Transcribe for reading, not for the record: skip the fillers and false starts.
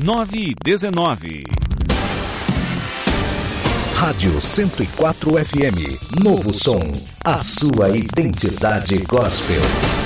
9h19. Rádio 104 FM, Novo Som, a sua identidade gospel.